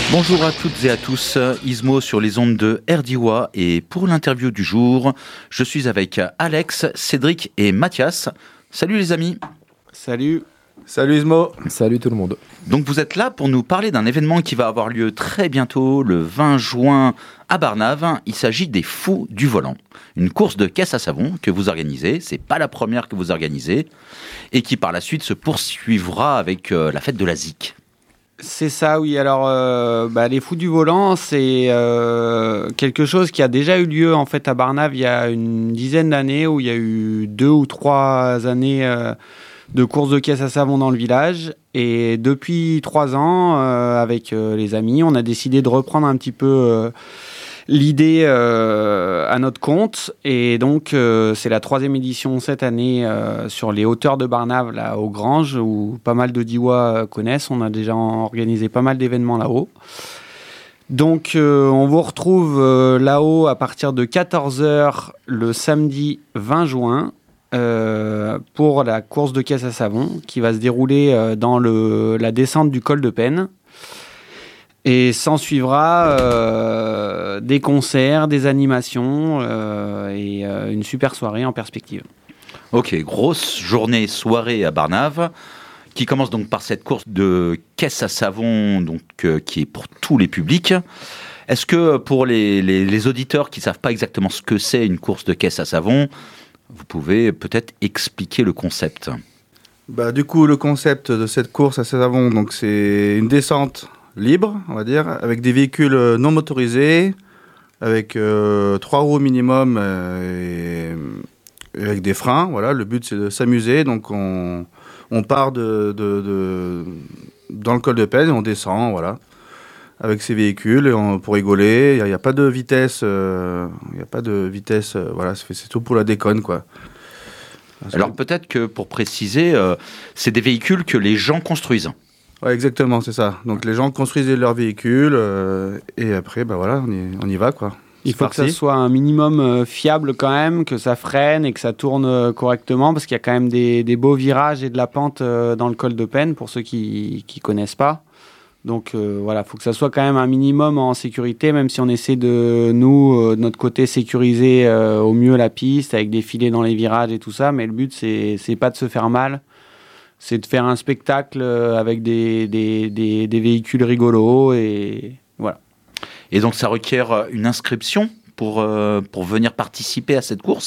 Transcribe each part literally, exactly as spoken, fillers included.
Bonjour à toutes et à tous, Ismo sur les ondes de R D W A et pour l'interview du jour, je suis avec Alex, Cédric et Mathias. Salut les amis. Salut. Salut Ismo. Salut tout le monde. Donc vous êtes là pour nous parler d'un événement qui va avoir lieu très bientôt, le vingt juin à Barnave. Il s'agit des Fous du Volant, une course de caisse à savon que vous organisez. C'est pas la première que vous organisez et qui par la suite se poursuivra avec euh, la fête de la Z I C. C'est ça, oui. Alors, euh, bah, les Fous du Volant, c'est euh, quelque chose qui a déjà eu lieu en fait à Barnave il y a une dizaine d'années, où il y a eu deux ou trois années euh, de course de caisse à savon dans le village. Et depuis trois ans, euh, avec euh, les amis, on a décidé de reprendre un petit peu euh, l'idée euh, à notre compte. Et donc, euh, c'est la troisième édition cette année euh, sur les hauteurs de Barnave, là, aux Granges, où pas mal de Diois connaissent. On a déjà organisé pas mal d'événements là-haut. Donc, euh, on vous retrouve euh, là-haut à partir de quatorze heures le samedi vingt juin euh, pour la course de caisse à savon qui va se dérouler euh, dans le, la descente du col de Penne. Et s'en suivra euh, des concerts, des animations euh, et euh, une super soirée en perspective. Ok, grosse journée, soirée à Barnave, qui commence donc par cette course de caisse à savon, donc, euh, qui est pour tous les publics. Est-ce que pour les, les, les auditeurs qui ne savent pas exactement ce que c'est une course de caisse à savon, vous pouvez peut-être expliquer le concept ? Bah, du coup, le concept de cette course à savon, donc, c'est une descente libre, on va dire, avec des véhicules non motorisés, avec euh, trois roues minimum euh, et, et avec des freins. Voilà, le but c'est de s'amuser. Donc on, on part de, de, de, dans le col de Penne et on descend, voilà, avec ces véhicules et on, pour rigoler. Il n'y a, a pas de vitesse, il euh, n'y a pas de vitesse. Euh, voilà, c'est, c'est tout pour la déconne, quoi. Parce Alors que... peut-être que pour préciser, euh, c'est des véhicules que les gens construisent. Ouais, exactement, c'est ça. Donc les gens construisent leurs véhicules euh, et après, bah voilà, on y, on y va, quoi. Il faut que ça soit un minimum euh, fiable quand même, que ça freine et que ça tourne euh, correctement, parce qu'il y a quand même des, des beaux virages et de la pente euh, dans le col de Penne, pour ceux qui ne connaissent pas. Donc euh, voilà, il faut que ça soit quand même un minimum en sécurité, même si on essaie de, nous, euh, de notre côté, sécuriser euh, au mieux la piste, avec des filets dans les virages et tout ça, mais le but, c'est, c'est pas de se faire mal. C'est de faire un spectacle avec des, des, des, des véhicules rigolos et voilà. Et donc ça requiert une inscription pour, euh, pour venir participer à cette course ?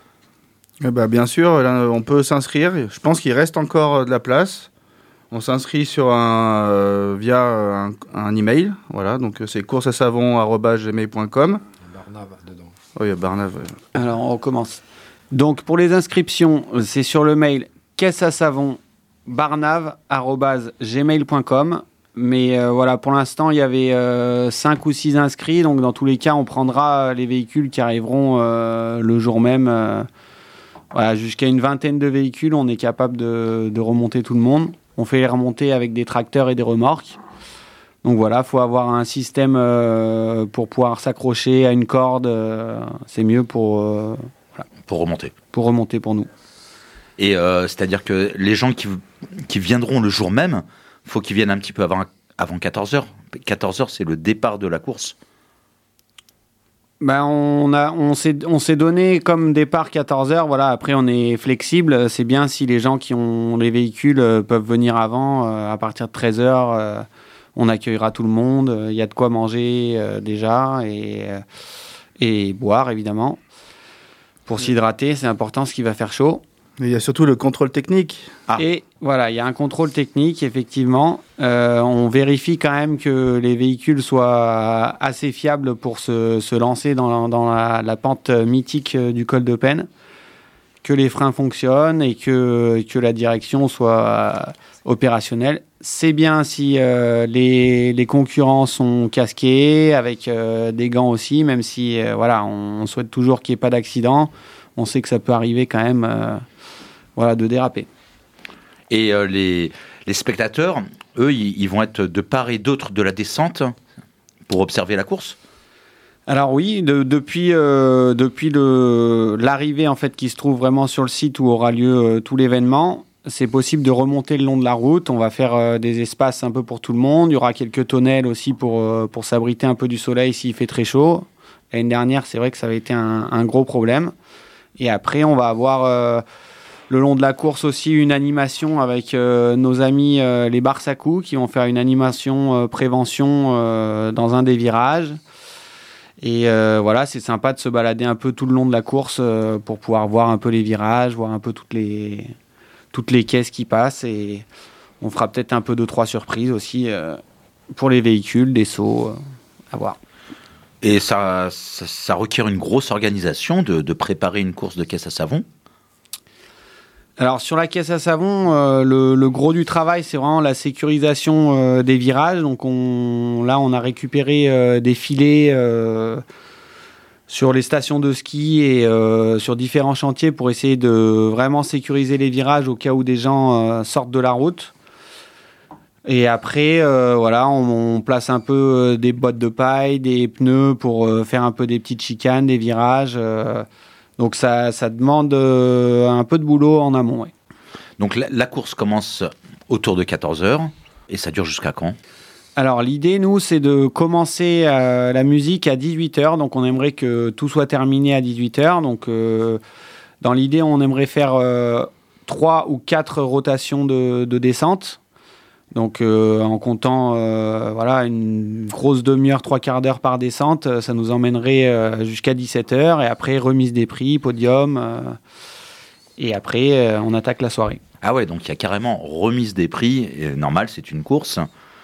Eh ben, bien sûr, là, on peut s'inscrire. Je pense qu'il reste encore de la place. On s'inscrit sur un, euh, via un, un email. Voilà, donc c'est course à savon arobase gmail point com. Barnave dedans. Oui, Barnave. Ouais. Alors on recommence. Donc pour les inscriptions, c'est sur le mail caisse à savon barnave arobase gmail point com. Mais euh, voilà, pour l'instant, il y avait euh, cinq ou six inscrits. Donc, dans tous les cas, on prendra les véhicules qui arriveront euh, le jour même. Euh, voilà, jusqu'à une vingtaine de véhicules, on est capable de, de remonter tout le monde. On fait les remonter avec des tracteurs et des remorques. Donc voilà, il faut avoir un système euh, pour pouvoir s'accrocher à une corde. Euh, c'est mieux pour, euh, voilà, pour remonter. Pour remonter pour nous. Et euh, c'est-à-dire que les gens qui, qui viendront le jour même, il faut qu'ils viennent un petit peu avant, avant quatorze heures. quatorze heures, c'est le départ de la course. Ben, on, a, on, s'est, on s'est donné comme départ quatorze heures. Voilà, après, on est flexible. C'est bien si les gens qui ont les véhicules euh, peuvent venir avant. Euh, à partir de treize heures, euh, on accueillera tout le monde. Il y a de quoi manger euh, déjà et, euh, et boire, évidemment. Pour s'hydrater, c'est important, ce qui va faire chaud. Mais il y a surtout le contrôle technique. Ah. Et voilà, il y a un contrôle technique, effectivement. Euh, on vérifie quand même que les véhicules soient assez fiables pour se, se lancer dans, dans la, la pente mythique du col de Penne, que les freins fonctionnent et que, que la direction soit opérationnelle. C'est bien si euh, les, les concurrents sont casqués, avec euh, des gants aussi, même si euh, voilà, on, on souhaite toujours qu'il n'y ait pas d'accident. On sait que ça peut arriver quand même... Euh, Voilà, de déraper. Et euh, les, les spectateurs, eux, ils, ils vont être de part et d'autre de la descente pour observer la course ? Alors oui, de, depuis, euh, depuis le, l'arrivée en fait, qui se trouve vraiment sur le site où aura lieu euh, tout l'événement, c'est possible de remonter le long de la route. On va faire euh, des espaces un peu pour tout le monde. Il y aura quelques tonnelles aussi pour, euh, pour s'abriter un peu du soleil s'il fait très chaud. L'année dernière, c'est vrai que ça avait été un, un gros problème. Et après, on va avoir euh, le long de la course aussi une animation avec euh, nos amis euh, les Barsacous qui vont faire une animation euh, prévention euh, dans un des virages. Et euh, voilà, c'est sympa de se balader un peu tout le long de la course euh, pour pouvoir voir un peu les virages, voir un peu toutes les, toutes les caisses qui passent. Et on fera peut-être un peu deux, trois surprises aussi euh, pour les véhicules, des sauts, euh, à voir. Et ça, ça, ça requiert une grosse organisation de, de préparer une course de caisse à savon. Alors sur la caisse à savon, euh, le, le gros du travail, c'est vraiment la sécurisation euh, des virages. Donc on, là, on a récupéré euh, des filets euh, sur les stations de ski et euh, sur différents chantiers pour essayer de vraiment sécuriser les virages au cas où des gens euh, sortent de la route. Et après, euh, voilà, on, on place un peu euh, des bottes de paille, des pneus pour euh, faire un peu des petites chicanes, des virages. Euh, donc ça, ça demande euh, un peu de boulot en amont. Ouais. Donc la, la course commence autour de quatorze heures et ça dure jusqu'à quand ? Alors l'idée, nous, c'est de commencer euh, la musique à dix-huit heures. Donc on aimerait que tout soit terminé à dix-huit heures. Donc euh, dans l'idée, on aimerait faire euh, trois ou quatre rotations de, de descente. Donc euh, en comptant euh, voilà, une grosse demi-heure, trois quarts d'heure par descente, ça nous emmènerait euh, jusqu'à dix-sept heures. Et après, remise des prix, podium. Euh, et après, euh, on attaque la soirée. Ah ouais, donc il y a carrément remise des prix. Et normal, c'est une course.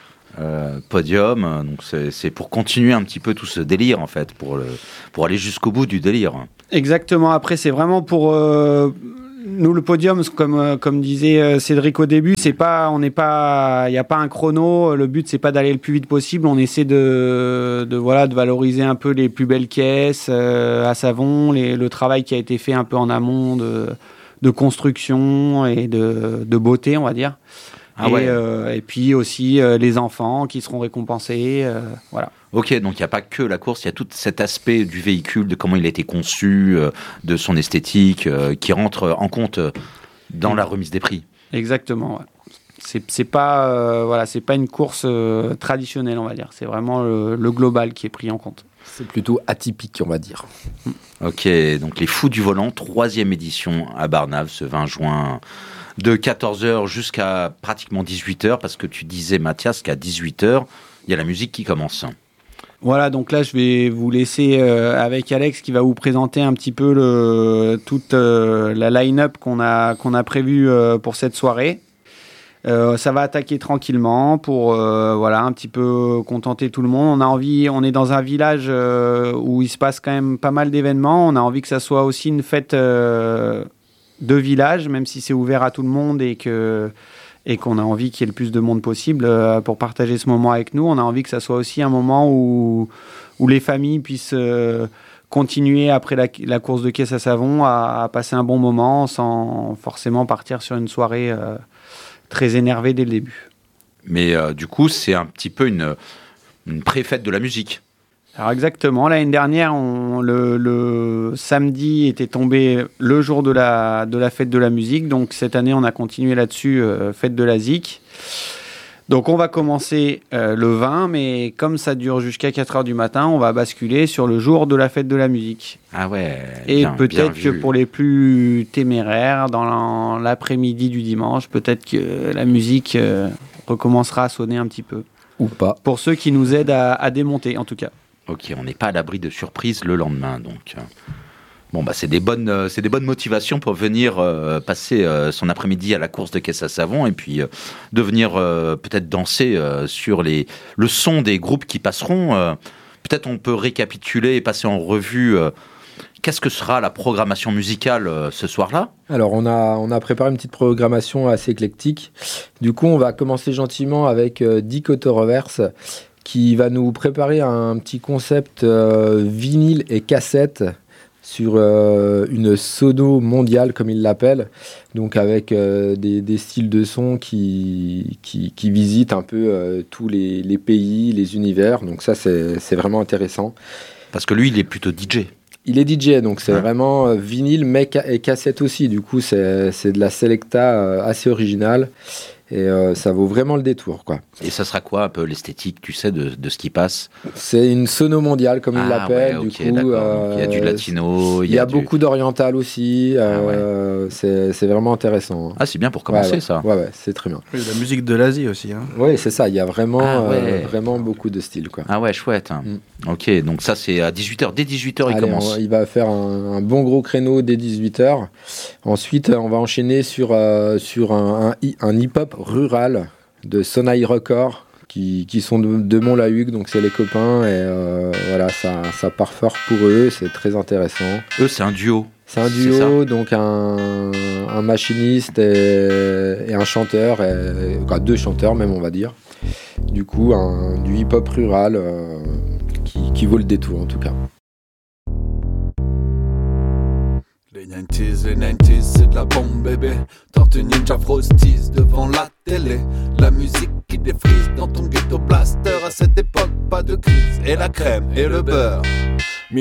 Euh, podium, donc c'est, c'est pour continuer un petit peu tout ce délire, en fait, pour, le, pour aller jusqu'au bout du délire. Exactement. Après, c'est vraiment pour... Euh, nous, le podium, comme, comme disait Cédric au début, c'est pas, on n'est pas, il n'y a pas un chrono. Le but, c'est pas d'aller le plus vite possible. On essaie de, de, voilà, de valoriser un peu les plus belles caisses euh, à savon, les, le travail qui a été fait un peu en amont de, de construction et de, de beauté, on va dire. Ah et, ouais. euh, et puis aussi euh, les enfants qui seront récompensés. Euh, voilà. Ok, donc il n'y a pas que la course, il y a tout cet aspect du véhicule, de comment il a été conçu, euh, de son esthétique, euh, qui rentre en compte dans la remise des prix. Exactement, ouais. C'est, c'est pas, euh, voilà, c'est pas une course euh, traditionnelle, on va dire. C'est vraiment le, le global qui est pris en compte. C'est plutôt atypique, on va dire. Ok, donc les Fous du Volant, troisième édition à Barnave, ce vingt juin, de quatorze heures jusqu'à pratiquement dix-huit heures, parce que tu disais, Mathias, qu'à dix-huit heures, il y a la musique qui commence. Voilà, donc là, je vais vous laisser euh, avec Alex qui va vous présenter un petit peu le, toute euh, la line-up qu'on a, qu'on a prévue euh, pour cette soirée. Euh, ça va attaquer tranquillement pour euh, voilà, un petit peu contenter tout le monde. On a envie, on est dans un village euh, où il se passe quand même pas mal d'événements. On a envie que ça soit aussi une fête euh, de village, même si c'est ouvert à tout le monde et que... et qu'on a envie qu'il y ait le plus de monde possible euh, pour partager ce moment avec nous. On a envie que ça soit aussi un moment où, où les familles puissent euh, continuer après la, la course de caisse à savon à, à passer un bon moment sans forcément partir sur une soirée euh, très énervée dès le début. Mais euh, du coup, c'est un petit peu une, une pré-fête de la musique. Alors exactement, l'année dernière, on, le, le samedi était tombé le jour de la, de la fête de la musique. Donc cette année, on a continué là-dessus, euh, fête de la Z I C. Donc on va commencer euh, le vingt, mais comme ça dure jusqu'à quatre heures du matin, on va basculer sur le jour de la fête de la musique. Ah ouais. Et bien, peut-être bien que vu. pour les plus téméraires, dans l'après-midi du dimanche, peut-être que la musique euh, recommencera à sonner un petit peu. Ou pas. Pour ceux qui nous aident à, à démonter, en tout cas. Ok, on n'est pas à l'abri de surprises le lendemain, donc. Bon, bah, c'est des bonnes, euh, c'est des bonnes motivations pour venir euh, passer euh, son après-midi à la course de caisse à savon et puis euh, de venir euh, peut-être danser euh, sur les, le son des groupes qui passeront. Euh, peut-être on peut récapituler et passer en revue euh, qu'est-ce que sera la programmation musicale euh, ce soir-là. Alors, on a, on a préparé une petite programmation assez éclectique. Du coup, on va commencer gentiment avec euh, Dick Auto-Reverse, qui va nous préparer un petit concept euh, vinyle et cassette sur euh, une sono mondiale, comme il l'appelle, donc avec euh, des, des styles de son qui, qui, qui visitent un peu euh, tous les, les pays, les univers. Donc ça, c'est, c'est vraiment intéressant. Parce que lui, il est plutôt D J. Il est D J, donc c'est Ouais. vraiment euh, vinyle, mais ca- et cassette aussi. Du coup, c'est, c'est de la selecta euh, assez originale. Et euh, ça vaut vraiment le détour, quoi. Et ça sera quoi un peu l'esthétique, tu sais, de, de ce qui passe? C'est une sono mondiale, comme ils Ah, l'appellent. ouais, Du ok, coup, d'accord. euh, Il y a du latino, il y a, du- beaucoup d'oriental aussi. Ah, euh, c'est, c'est vraiment intéressant. Ah, c'est bien pour commencer, Ouais, ouais. ça. Ouais, ouais, c'est très bien. Oui, la musique de l'Asie aussi. Hein. Oui, c'est ça. Il y a vraiment, Ah, ouais. euh, vraiment beaucoup de styles, quoi. Ah ouais, chouette. Mm. Ok, donc ça c'est à dix-huit heures. Dès dix-huit heures, il Allez, commence. on- il va faire un, un bon gros créneau dès dix-huit heures. Ensuite, on va enchaîner sur, euh, sur un, un, hi- un hip-hop rural de Sonaï Record qui, qui sont de, de Mont-la-Hugue, donc c'est les copains. Et euh, voilà, ça, ça part fort pour eux, c'est très intéressant. Eux, c'est un duo. C'est un C'est duo, donc un, un machiniste et, et un chanteur, et, quoi, deux chanteurs même, on va dire. Du coup, un, du hip-hop rural euh, qui, qui vaut le détour en tout cas. Les nineties, les nineties, c'est de la bombe bébé. Tortue Ninja Frosties devant la télé. La musique qui défrise dans ton ghetto blaster. À cette époque, pas de crise. Et la crème et le beurre.